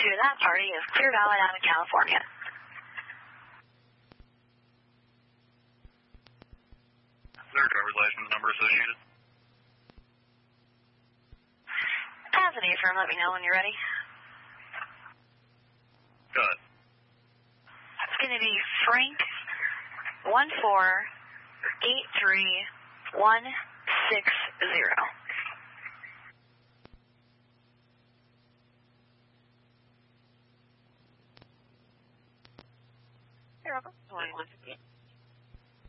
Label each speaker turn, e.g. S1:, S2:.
S1: to that party is Clear Valley out in California.
S2: Their driver's license number associated.
S1: As an affirm, let me know when you're ready.
S2: Go ahead.
S1: It's going to be Frank 1483160. You're welcome.